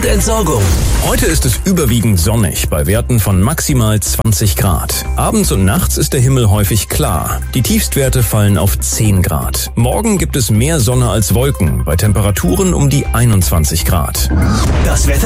und Entsorgung. Heute ist es überwiegend sonnig bei Werten von maximal 20 Grad. Abends und nachts ist der Himmel häufig klar. Die Tiefstwerte fallen auf 10 Grad. Morgen gibt es mehr Sonne als Wolken bei Temperaturen um die 21 Grad. Das Wetter